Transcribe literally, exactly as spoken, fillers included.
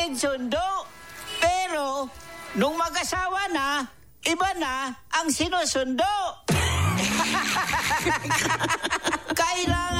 nagsundo. Pero, nung mag-asawa na, iba na ang sinusundo. Kailangan